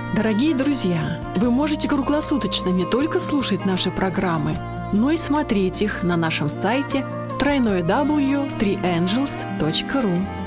Дорогие друзья, вы можете круглосуточно не только слушать наши программы, но и смотреть их на нашем сайте www.3angels.ru.